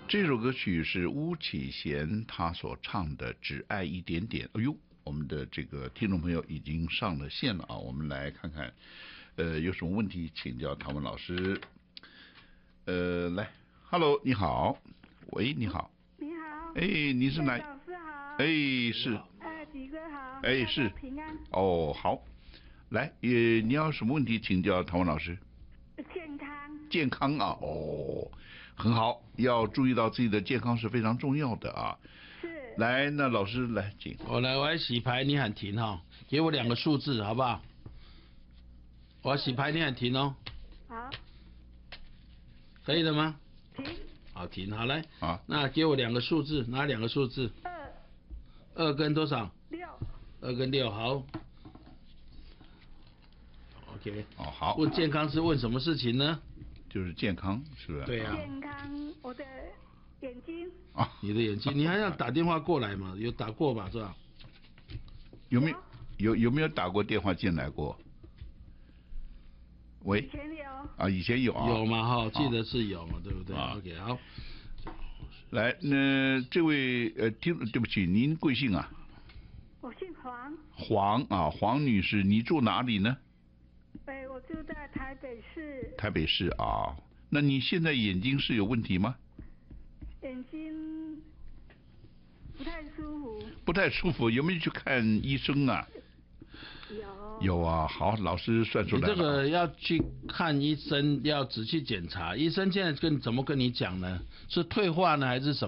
这首歌曲是巫启贤他所唱的《只爱一点点》。哎呦，我们的这个听众朋友已经上了线了啊，我们来看看，有什么问题请教唐文老师。来 ，Hello， 你好，喂，你好， 你好， 哎，你是哪？ 老师好， 哎，是， 几个好， 哎，是， 平安。 哦，好，来，你要什么问题请教唐文老师？ 健康。 健康啊，哦，很好，要注意到自己的健康是非常重要的啊。 是。 来，那老师来，请。 我来洗牌，你喊停哈，给我2个数字好不好？我要洗牌，你喊停哦。 好。 可以了吗？ 停。 好，停，好来。 好。 那给我2个数字，哪2个数字？2跟多少？6。2跟6，好。OK。 哦，好。 问健康是问什么事情呢？ 就是健康，是不是？ 对啊。 健康，我的眼睛。 啊， 你的眼睛，你还要打电话过来嘛？有打过吧，是吧？ 有没有打过电话进来过？喂。 以前有。 啊，以前有啊。 有嘛哈，记得是有嘛，对不对？OK， 好。 来，那这位对不起，您贵姓啊？ 我姓黄。 黄啊，黄女士，你住哪里呢？ 我住在台北市。 台北市啊，那你现在眼睛是有问题吗？ 眼睛不太舒服。 不太舒服，有没有去看医生啊？有啊，好，老师算出来了。 你这个要去看医生，要仔细检查。医生现在怎么跟你讲呢？是退化呢，还是什么？